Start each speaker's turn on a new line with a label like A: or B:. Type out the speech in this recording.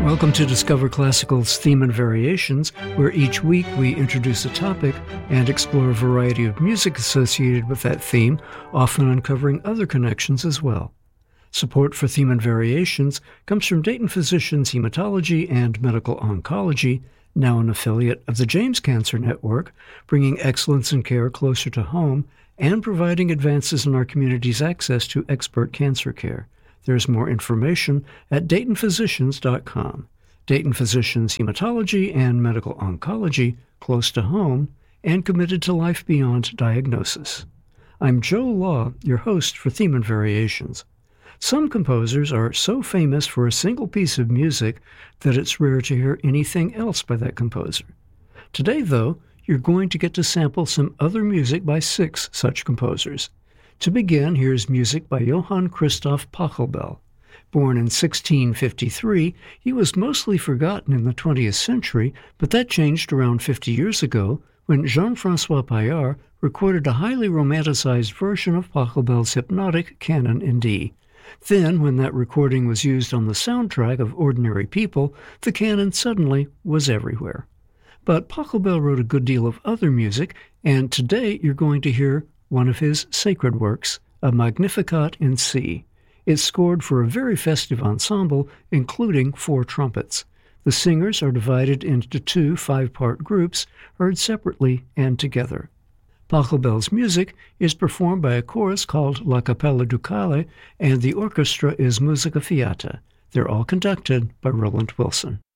A: Welcome to Discover Classical's Theme and Variations, where each week we introduce a topic and explore a variety of music associated with that theme, often uncovering other connections as well. Support for Theme and Variations comes from Dayton Physicians Hematology and Medical Oncology, now an affiliate of the James Cancer Network, bringing excellence in care closer to home and providing advances in our community's access to expert cancer care. There's more information at DaytonPhysicians.com. Dayton Physicians Hematology and Medical Oncology, close to home and committed to life beyond diagnosis. I'm Joe Law, your host for Theme and Variations. Some composers are so famous for a single piece of music that it's rare to hear anything else by that composer. Today, though, you're going to get to sample some other music by 6 such composers. To begin, here's music by Johann Christoph Pachelbel. Born in 1653, he was mostly forgotten in the 20th century, but that changed around 50 years ago when Jean-François Paillard recorded a highly romanticized version of Pachelbel's hypnotic Canon in D. Then, when that recording was used on the soundtrack of Ordinary People, the canon suddenly was everywhere. But Pachelbel wrote a good deal of other music, and today you're going to hear one of his sacred works, a Magnificat in C. It's scored for a very festive ensemble, including 4 trumpets. The singers are divided into 2 5-part groups, heard separately and together. Pachelbel's music is performed by a chorus called La Cappella Ducale, and the orchestra is Musica Fiata. They're all conducted by Roland Wilson.